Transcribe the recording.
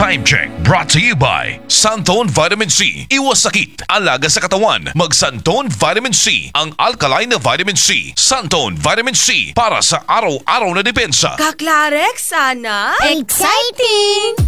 Time check brought to you by Santone Vitamin C. Iwas sakit, alaga sa katawan. Mag Santone Vitamin C, ang alkaline na vitamin C. Santone Vitamin C para sa araw-araw na depensa. Kaklarek, sana? Exciting!